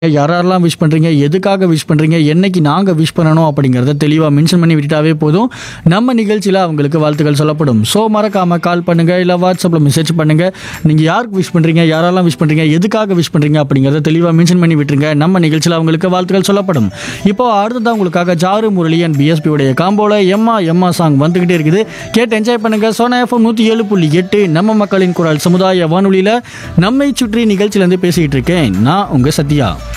யாரெல்லாம் விஷ் பண்ணுறீங்க, எதுக்காக விஷ் பண்ணுறீங்க, என்னைக்கு நாங்கள் விஷ் பண்ணணும் அப்படிங்கிறத தெளிவாக மென்ஷன் பண்ணி விட்டுட்டாவே போதும். நம்ம நிகழ்ச்சியில் அவங்களுக்கு வாழ்த்துக்கள் சொல்லப்படும். ஸோ மறக்காமல் கால் பண்ணுங்கள், இல்லை வாட்ஸ்அப்பில் மெசேஜ் பண்ணுங்கள். நீங்கள் யாருக்கு விஷ் பண்ணுறீங்க, யாரெல்லாம் விஷ் பண்ணுறீங்க, எதுக்காக விஷ் பண்ணுறீங்க அப்படிங்கிறத தெளிவாக மென்ஷன் பண்ணி விட்டுருங்க. நம்ம நிகழ்ச்சியில் அவங்களுக்கு வாழ்த்துக்கள் சொல்லப்படும். இப்போ அடுத்ததான் உங்களுக்காக ஜாரு முரளி அண்ட் பிஎஸ்பியோடைய காம்போல எம்மா எம்மா சாங் வந்துக்கிட்டே இருக்குது. கேட்டு என்ஜாய் பண்ணுங்கள். சோனா எஃப்எம் 107.8 நம்ம மக்களின் குரல் சமுதாய வானொலியில் நம்மை சுற்றி நிகழ்ச்சியிலேருந்து பேசிக்கிட்டு இருக்கேன் நான் உங்கள் சத்யா.